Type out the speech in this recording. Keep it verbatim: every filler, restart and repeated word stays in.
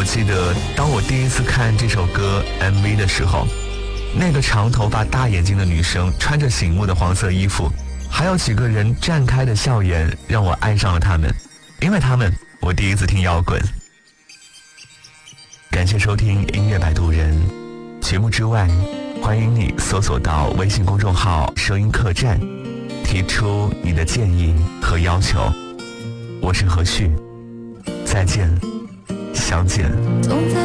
我记得当我第一次看这首歌 M V 的时候，那个长头发大眼睛的女生穿着醒目的黄色衣服，还有几个人绽开的笑颜，让我爱上了他们。因为他们，我第一次听摇滚。感谢收听音乐摆渡人节目之外，欢迎你搜索到微信公众号声音客栈，提出你的建议和要求。我是何旭，再见，相见。